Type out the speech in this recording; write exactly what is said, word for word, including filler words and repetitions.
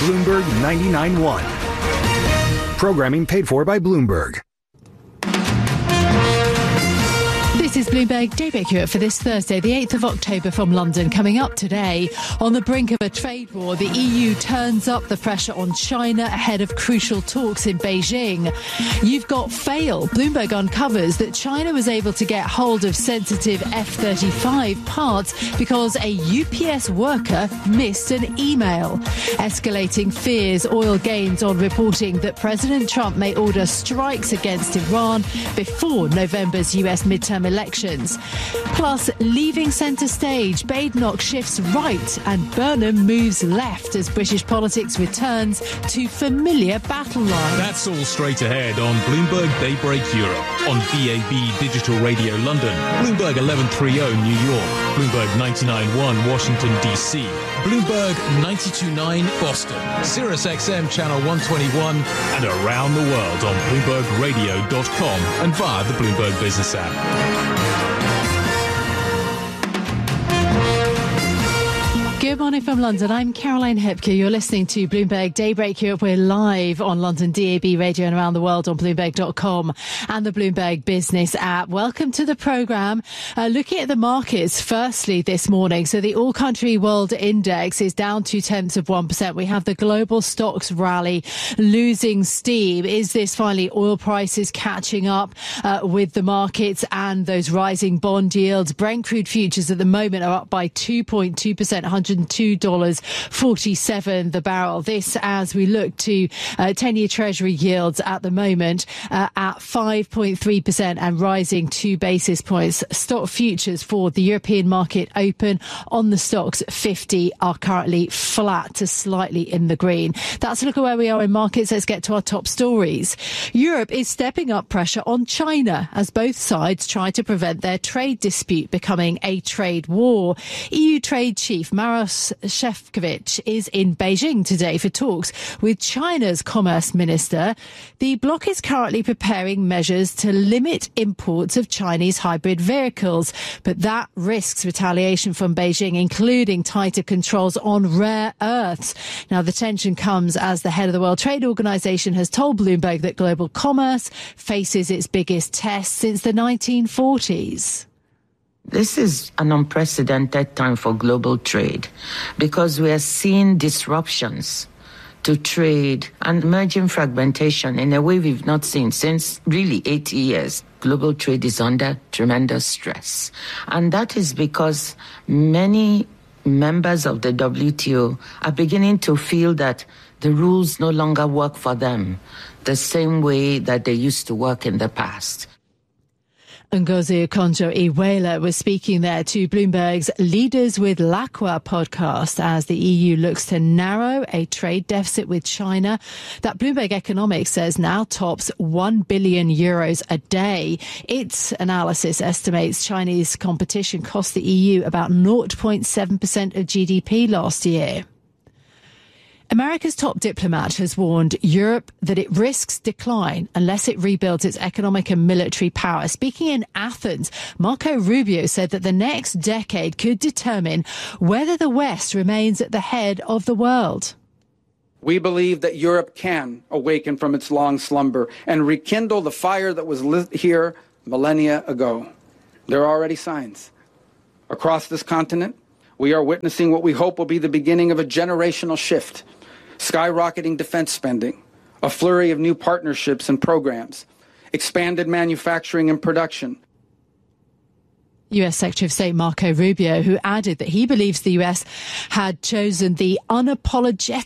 Bloomberg ninety-nine point one. Programming paid for by Bloomberg. This is Bloomberg Daybreak Europe for this Thursday, the eighth of October from London. Coming up today, on the brink of a trade war, the E U turns up the pressure on China ahead of crucial talks in Beijing. You've got fail. Bloomberg uncovers that China was able to get hold of sensitive F thirty-five parts because a U P S worker missed an email. Escalating fears oil gains on reporting that President Trump may order strikes against Iran before November's U S midterm elections. Plus, leaving centre stage, Badenoch shifts right and Burnham moves left as British politics returns to familiar battle lines. That's all straight ahead on Bloomberg Daybreak Europe, on D A B Digital Radio London, Bloomberg eleven thirty New York, Bloomberg ninety-nine point one Washington, D C, Bloomberg ninety-two point nine Boston, Sirius X M Channel one twenty-one, and around the world on Bloomberg Radio dot com and via the Bloomberg Business app. Good morning from London. I'm Caroline Hepker. You're listening to Bloomberg Daybreak Europe. We're live on London D A B Radio and around the world on Bloomberg dot com and the Bloomberg Business app. Welcome to the programme. Uh, looking at the markets, firstly, this morning. So the All-Country World Index is down two-tenths of one percent. We have the global stocks rally losing steam. Is this finally oil prices catching up uh, with the markets and those rising bond yields? Brent crude futures at the moment are up by two point two percent, one hundred two dollars forty-seven the barrel. This as we look to uh, ten-year Treasury yields at the moment uh, at five point three percent and rising two basis points. Stock futures for the European market open on the stocks fifty are currently flat to slightly in the green. That's a look at where we are in markets. Let's get to our top stories. Europe is stepping up pressure on China as both sides try to prevent their trade dispute becoming a trade war. E U Trade Chief Maros Shefcovic is in Beijing today for talks with China's Commerce Minister. The bloc is currently preparing measures to limit imports of Chinese hybrid vehicles, but that risks retaliation from Beijing, including tighter controls on rare earths. Now, the tension comes as the head of the World Trade Organization has told Bloomberg that global commerce faces its biggest test since the nineteen forties. This is an unprecedented time for global trade because we are seeing disruptions to trade and emerging fragmentation in a way we've not seen since really eighty years. Global trade is under tremendous stress. And that is because many members of the W T O are beginning to feel that the rules no longer work for them the same way that they used to work in the past. Ngozi Okonjo-Iweala was speaking there to Bloomberg's Leaders with L'Aqua podcast as the E U looks to narrow a trade deficit with China that Bloomberg Economics says now tops one billion euros a day. Its analysis estimates Chinese competition cost the E U about zero point seven percent of G D P last year. America's top diplomat has warned Europe that it risks decline unless it rebuilds its economic and military power. Speaking in Athens, Marco Rubio said that the next decade could determine whether the West remains at the head of the world. We believe that Europe can awaken from its long slumber and rekindle the fire that was lit here millennia ago. There are already signs. Across this continent, we are witnessing what we hope will be the beginning of a generational shift. Skyrocketing defense spending, a flurry of new partnerships and programs, expanded manufacturing and production. U S Secretary of State Marco Rubio, who added that he believes the U S had chosen the unapologetic